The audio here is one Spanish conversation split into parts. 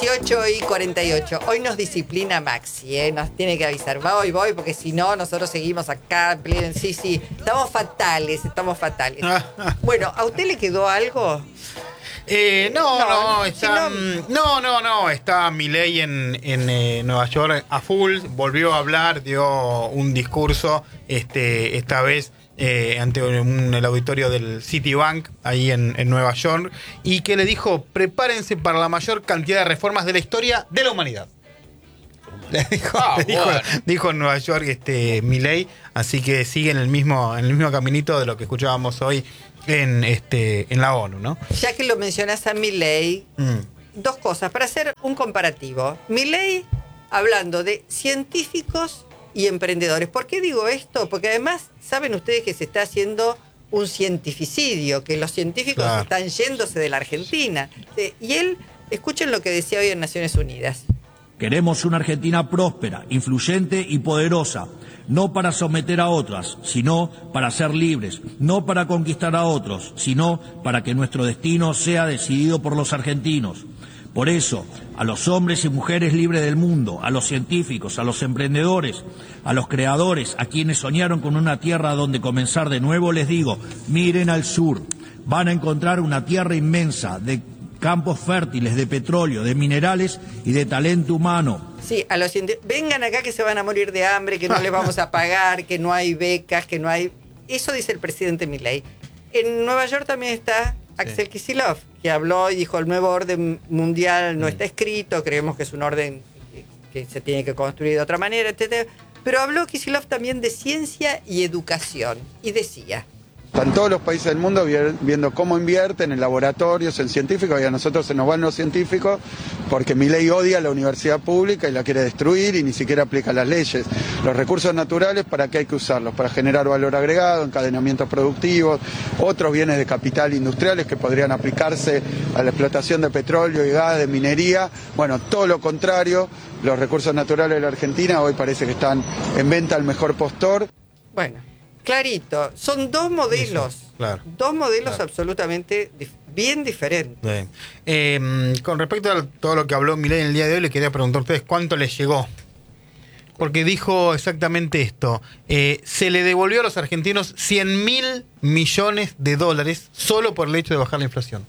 18:48. Hoy nos disciplina Maxi, nos tiene que avisar. Voy, porque si no, nosotros seguimos acá. Sí, estamos fatales. Bueno, ¿a usted le quedó algo? No, está Milei en Nueva York a full, volvió a hablar, dio un discurso, esta vez ante el auditorio del Citibank, ahí en Nueva York, y que le dijo: prepárense para la mayor cantidad de reformas de la historia de la humanidad. Dijo en Nueva York Milei, así que sigue en el mismo caminito de lo que escuchábamos hoy en la ONU, ¿no? Ya que lo mencionas a Milei, dos cosas para hacer un comparativo. Milei hablando de científicos y emprendedores. ¿Por qué digo esto? Porque además saben ustedes que se está haciendo un cientificidio, que los científicos están yéndose de la Argentina. Y él, escuchen lo que decía hoy en Naciones Unidas. Queremos una Argentina próspera, influyente y poderosa, no para someter a otras, sino para ser libres, no para conquistar a otros, sino para que nuestro destino sea decidido por los argentinos. Por eso, a los hombres y mujeres libres del mundo, a los científicos, a los emprendedores, a los creadores, a quienes soñaron con una tierra donde comenzar de nuevo, les digo: miren al sur, van a encontrar una tierra inmensa de campos fértiles, de petróleo, de minerales y de talento humano. Sí, a los científicos, vengan acá que se van a morir de hambre, que no les vamos a pagar, que no hay becas, que no hay... Eso dice el presidente Milei. En Nueva York también está Axel Kicillof, que habló y dijo: el nuevo orden mundial no está escrito, creemos que es un orden que se tiene que construir de otra manera, etc. Pero habló Kicillof también de ciencia y educación, y decía: están todos los países del mundo viendo cómo invierten en laboratorios, en científicos, y a nosotros se nos van los científicos porque Milei odia la universidad pública y la quiere destruir y ni siquiera aplica las leyes. Los recursos naturales, ¿para qué hay que usarlos? Para generar valor agregado, encadenamientos productivos, otros bienes de capital industriales que podrían aplicarse a la explotación de petróleo y gas, de minería. Bueno, todo lo contrario, los recursos naturales de la Argentina hoy parece que están en venta al mejor postor. Bueno, clarito, son dos modelos, absolutamente bien diferentes. Con respecto a todo lo que habló Milei en el día de hoy, le quería preguntar a ustedes cuánto les llegó. Porque dijo exactamente esto: se le devolvió a los argentinos 100.000 millones de dólares solo por el hecho de bajar la inflación.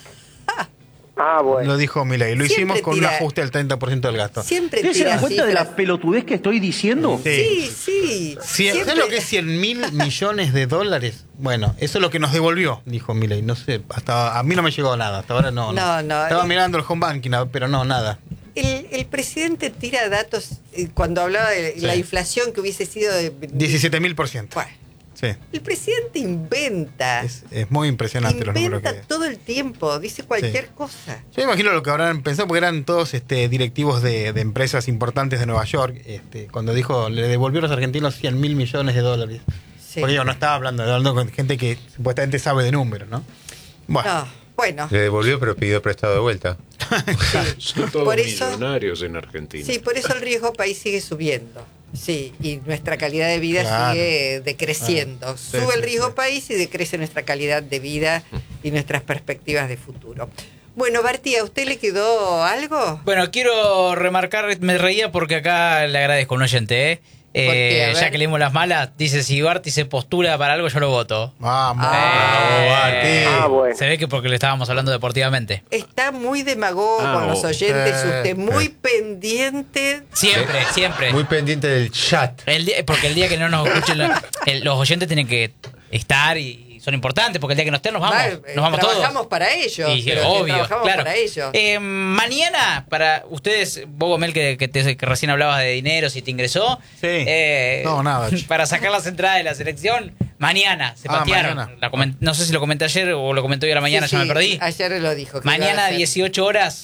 Bueno. Lo dijo Milei. Lo hicimos con un ajuste del 30% del gasto. Siempre ¿Se dan cuenta de la pelotudez que estoy diciendo? Sí. ¿Sabes lo que es 100.000 millones de dólares? Bueno, eso es lo que nos devolvió, dijo Milei. No sé, hasta a mí no me llegó nada. Hasta ahora no. Estaba mirando el home banking, pero no, nada. El presidente tira datos cuando hablaba de la inflación que hubiese sido de 17.000%. Bueno. Sí. El presidente inventa. Es muy impresionante los números que... Inventa todo el tiempo, dice cualquier cosa. Yo me imagino lo que habrán pensado, porque eran todos directivos de empresas importantes de Nueva York, cuando dijo, le devolvió a los argentinos 100.000 millones de dólares. Sí. Porque yo no estaba hablando con gente que supuestamente sabe de números, ¿no? Bueno. Le devolvió, pero pidió prestado de vuelta. Son todos millonarios en Argentina. Sí, por eso el riesgo país sigue subiendo. Sí, y nuestra calidad de vida sigue decreciendo. Sube el riesgo país y decrece nuestra calidad de vida y nuestras perspectivas de futuro. Bueno, Bartí, ¿a usted le quedó algo? Bueno, quiero remarcar, me reía porque acá le agradezco a un oyente, ya que leímos las malas, dice: si Bartí se postula para algo, yo lo voto. Vamos, Bartí. Bueno. Se ve que porque le estábamos hablando deportivamente. Está muy demagogo con los oyentes, usted muy pendiente. Siempre. Muy pendiente del chat. Porque el día que no nos escuchen, los oyentes tienen que estar y son importantes, porque el día que no estén nos vamos todos. Trabajamos para ellos. Y, obvio, claro. Para ellos. Mañana, para ustedes, vos, Gomel, que recién hablabas de dinero, si te ingresó. Sí. No, nada. Para sacar las entradas de la selección, mañana se patearon. No sé si lo comenté ayer o lo comenté hoy a la mañana, ya me perdí. Ayer lo dijo. Mañana a 18 horas,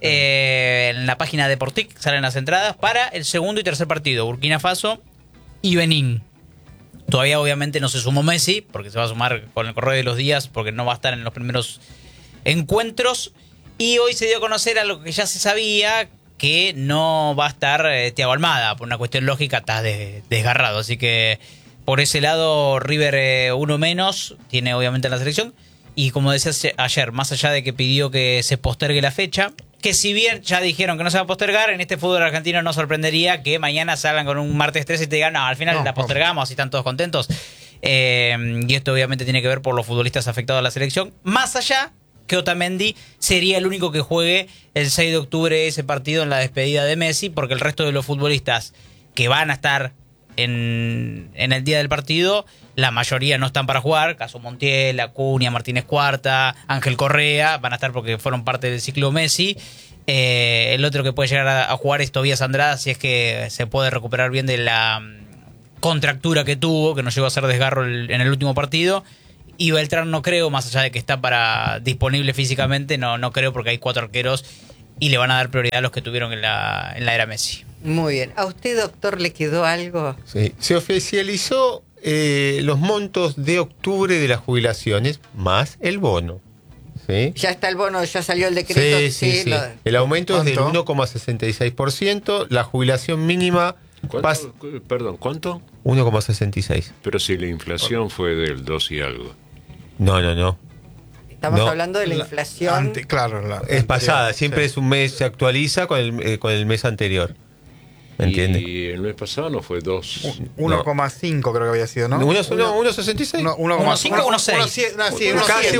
en la página de Portic salen las entradas para el segundo y tercer partido, Burkina Faso y Benín. Todavía obviamente no se sumó Messi, porque se va a sumar con el correr de los días, porque no va a estar en los primeros encuentros. Y hoy se dio a conocer algo que ya se sabía, que no va a estar Thiago Almada. Por una cuestión lógica está desgarrado. Así que por ese lado River uno menos tiene obviamente la selección. Y como decía ayer, más allá de que pidió que se postergue la fecha, que si bien ya dijeron que no se va a postergar, en este fútbol argentino no sorprendería que mañana salgan con un martes 13 y te digan, no, al final la postergamos, así están todos contentos. Y esto obviamente tiene que ver por los futbolistas afectados a la selección. Más allá que Otamendi sería el único que juegue el 6 de octubre ese partido en la despedida de Messi, porque el resto de los futbolistas que van a estar en el día del partido, la mayoría no están para jugar, caso Montiel, Acuña, Martínez Cuarta, Ángel Correa, van a estar porque fueron parte del ciclo Messi. El otro que puede llegar a jugar es Tobías Andrada, si es que se puede recuperar bien de la contractura que tuvo, que no llegó a ser desgarro en el último partido. Y Beltrán no creo, más allá de que está disponible físicamente, no creo, porque hay 4 arqueros y le van a dar prioridad a los que tuvieron en la era Messi. Muy bien. ¿A usted, doctor, le quedó algo? Sí. Se oficializó los montos de octubre de las jubilaciones más el bono. ¿Sí? Ya está el bono, ya salió el decreto. Sí. El aumento es del 1,66%, la jubilación mínima... Perdón, ¿cuánto? 1,66. Pero si la inflación fue del 2 y algo. No. Estamos hablando de la inflación. Es pasada, siempre es un mes, se actualiza con el mes anterior. ¿Me entiendes? Y el mes pasado no fue 2. 1,5 creo que había sido, ¿no? 1,66. 1,5, 1,6. Casi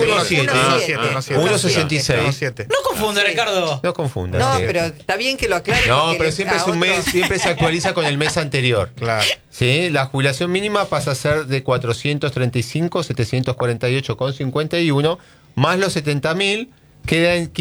1,66. No confunda, Ricardo. No confunda. No, sí. pero está bien que lo aclare. No, pero siempre es un mes, siempre se actualiza con el mes anterior. Claro. ¿Sí? La jubilación mínima pasa a ser de 435, 748,51, más los 70.000, queda en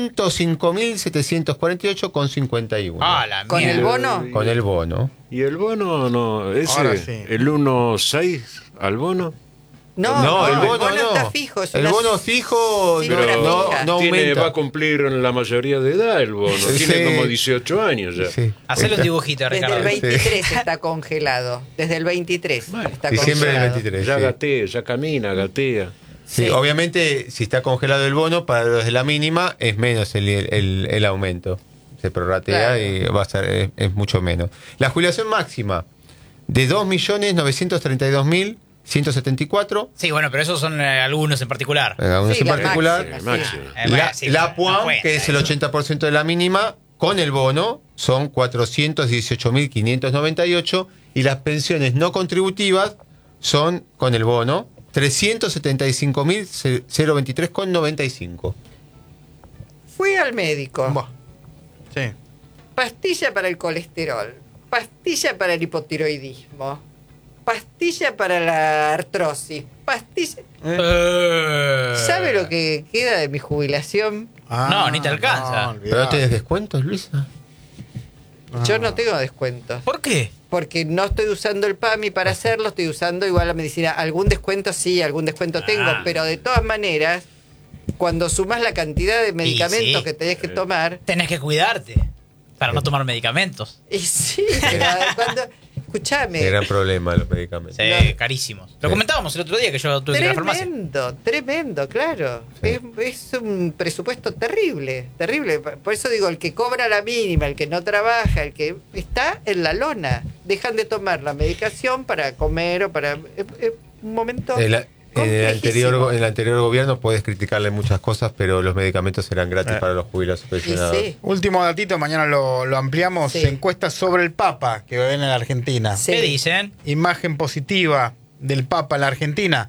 505.748,51. Ah, la ¿Con el bono? Con el bono. ¿Y el bono no? Ahora sí. ¿El 1,6 al bono? No, el bono está fijo. Es el una bono fijo cifra no fija. aumenta. Va a cumplir la mayoría de edad el bono. Sí. Tiene como 18 años ya. Sí. Hacele un dibujito, Desde Ricardo. el 23 está congelado. Desde el 23 está Diciembre del congelado. 23. Ya sí. gatea, ya camina, gatea. Sí, obviamente, si está congelado el bono, para los de la mínima es menos el aumento. Se prorratea y va a ser es mucho menos. La jubilación máxima de 2.932.174. Sí, bueno, pero esos son algunos en particular. Algunos Sí, en la particular. máxima, La PUAM, que es el 80% de la mínima, con el bono son 418.598. Y las pensiones no contributivas son, con el bono, 375.023,95. Fui al médico. Sí. Pastilla para el colesterol. Pastilla para el hipotiroidismo. Pastilla para la artrosis. Pastilla. ¿Sabe lo que queda de mi jubilación? No, ni te alcanza. ¿Pero no tenés descuentos, Luisa? Yo no tengo descuentos. ¿Por qué? Porque no estoy usando el PAMI para hacerlo, estoy usando igual la medicina. Algún descuento sí, algún descuento tengo, pero de todas maneras, cuando sumas la cantidad de medicamentos sí. que tenés que tomar... Tenés que cuidarte para no tomar medicamentos. Y sí, pero cuando... Escuchame. Qué gran problema los medicamentos. Sí, carísimos. Lo comentábamos el otro día que yo tuve que ir a la farmacia. Tremendo, claro. Sí. Es un presupuesto terrible. Por eso digo, el que cobra la mínima, el que no trabaja, el que está en la lona, dejan de tomar la medicación para comer o para... un momento En complejísimo. el anterior gobierno puedes criticarle muchas cosas, pero los medicamentos eran gratis para los jubilados pensionados. Sí. Último datito, mañana lo ampliamos. Sí. Encuesta sobre el Papa que ven en la Argentina. Sí. ¿Qué dicen? Imagen positiva del Papa en la Argentina,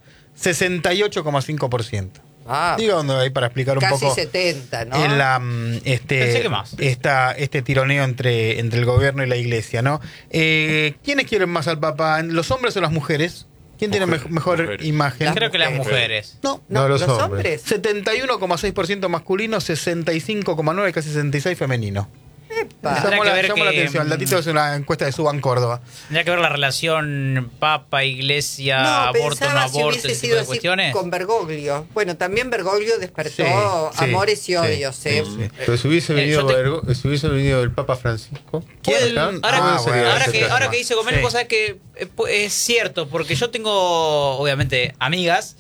68,5%. Ah, Digo dónde hay para explicar un casi poco 70, ¿no? en la Pensé que más. este tironeo entre el gobierno y la iglesia, ¿no? ¿Quiénes quieren más al Papa? ¿Los hombres o las mujeres? ¿Quién tiene mejor mujeres. imagen? Creo que las mujeres. No. No, los los hombres. hombres. 71,6% masculino, 65,9% casi 66% femenino. Epa. Tendrá que ver Llamó la que, atención. El datito es una encuesta de Suban Córdoba. Tendría que ver la relación Papa, Iglesia, No, aborto, no pensaba si aborto, hubiese ese tipo sido de así cuestiones. con Bergoglio. Bueno, también Bergoglio despertó Sí, sí, amores y sí, odios. sí, ¿eh? sí. Pero si hubiese venido, yo si hubiese venido el Papa Francisco. ¿Quién? acá, Ah, ¿cómo sería bueno. la situación? Ahora que dice Gómez, Sí. vos sabés que es cierto, porque yo tengo, obviamente, amigas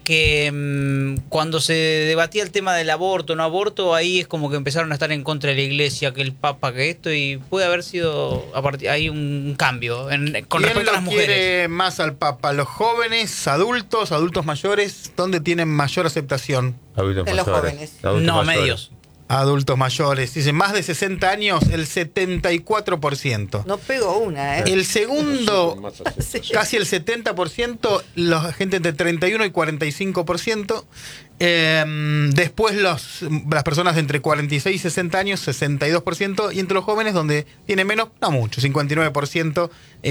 que cuando se debatía el tema del aborto, no aborto, ahí es como que empezaron a estar en contra de la iglesia, que el papa, que esto, y puede haber sido hay un cambio con ¿Quién respecto a lo las mujeres. quiere más al Papa? ¿Los jóvenes, adultos mayores? ¿Dónde tienen mayor aceptación? Adultos En los mayores. jóvenes. Adultos No, mayores. medios. Adultos mayores. Dice, más de 60 años, el 74%. No pego una, ¿eh? El segundo, casi el 70%, la gente entre 31 y 45%. Después las personas de entre 46 y 60 años, 62%. Y entre los jóvenes, donde tiene menos, no mucho, 59%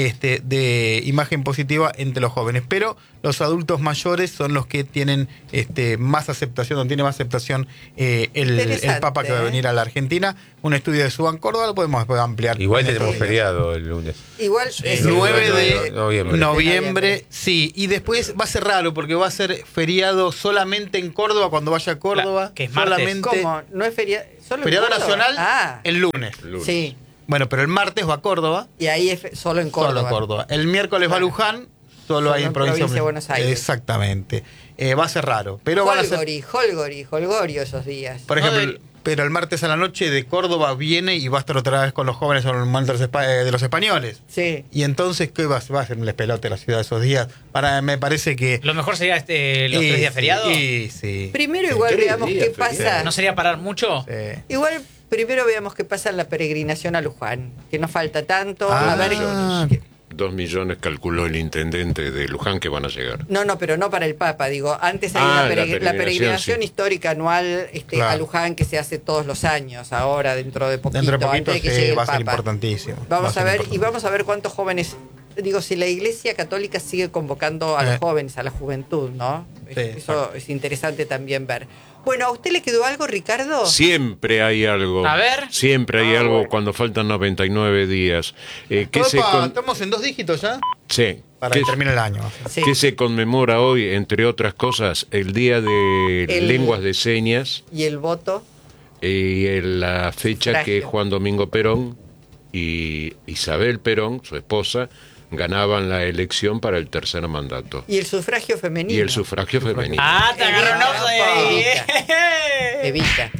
de imagen positiva entre los jóvenes. Pero los adultos mayores son los que tienen más aceptación, donde tiene más aceptación el Papa que va a venir a la Argentina. Un estudio de Suban Córdoba, lo podemos ampliar. Igual tenemos feriado el lunes. Igual el 9 de noviembre. Sí, y después va a ser raro porque va a ser feriado solamente en Córdoba cuando vaya a Córdoba. Que es martes. Solamente ¿Cómo? ¿No es feriado? ¿Solo feriado en Córdoba? nacional el lunes. Sí. Bueno, pero el martes va a Córdoba. Y ahí es solo en Córdoba. Solo Córdoba. El miércoles va a Luján. Solo hay en provincia de Buenos Aires. Exactamente. Va a ser raro. Pero Holgorio esos días. Por ejemplo, pero el martes a la noche de Córdoba viene y va a estar otra vez con los jóvenes en el momento de los españoles. Sí. Y entonces, ¿qué va a hacer un despelote la ciudad esos días? Me parece que... Lo mejor sería los 3 días feriados. Sí. Primero igual veamos qué pasa. ¿No sería parar mucho? Sí. Igual primero veamos qué pasa en la peregrinación a Luján. Que no falta tanto. A ver... 2 millones calculó el intendente de Luján que van a llegar. No, pero no para el Papa, digo. Antes hay la peregrinación histórica anual a Luján que se hace todos los años, ahora dentro de poquito. Antes de que llegue va a ser importantísimo. Vamos a ver cuántos jóvenes... Digo, si la Iglesia Católica sigue convocando a los jóvenes, a la juventud, ¿no? Sí, eso es interesante también ver. Bueno, ¿a usted le quedó algo, Ricardo? Siempre hay algo. A ver. Siempre hay algo cuando faltan 99 días. Estamos en 2 dígitos ya. Sí. Para que termine el año. Sí. ¿Qué se conmemora hoy, entre otras cosas? El Día de Lenguas de Señas. Y el voto. Y la fecha que Juan Domingo Perón y Isabel Perón, su esposa, ganaban la elección para el 3er mandato. Y el sufragio femenino. Ah, te agarró un ojo ahí. Evita.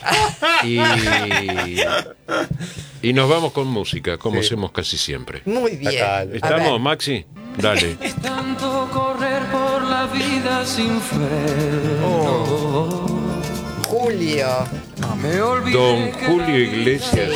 Y nos vamos con música, como hacemos casi siempre. Muy bien. ¿Estamos, Maxi? Dale. Es tanto correr por la vida sin freno. Julio. Don Julio Iglesias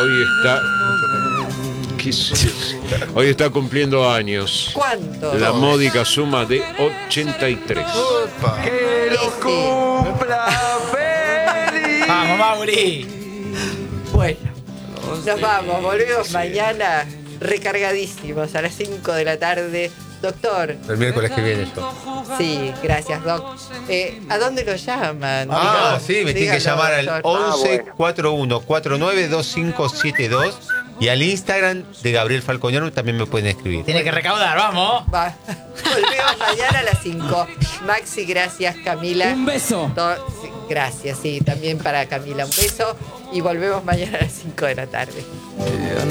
hoy está cumpliendo años. ¿Cuánto? La módica suma de 83. Que lo cumpla feliz. Vamos, Mauri. Bueno, nos vamos. Volvemos mañana recargadísimos a las 5 de la tarde. Doctor. El miércoles que viene yo. Sí, gracias, Doc. ¿A dónde lo llaman? Sí, me tienen que llamar al 11 41 49 2572 y al Instagram de Gabriel Falconiano también me pueden escribir. Tiene que recaudar, vamos. Volvemos mañana a las 5. Maxi, gracias, Camila. Un beso. Gracias, sí, también para Camila un beso. Y volvemos mañana a las 5 de la tarde.